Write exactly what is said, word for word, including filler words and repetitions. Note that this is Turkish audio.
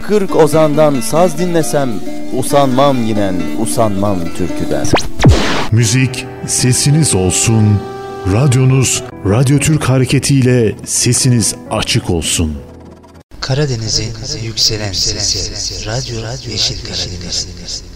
kırk ozandan saz dinlesem, usanmam yinen, usanmam türküden. Müzik sesiniz olsun, radyonuz Radyo Türk hareketiyle sesiniz açık olsun. Karadeniz'in yükselen sesi, Radyo Yeşil Karadeniz.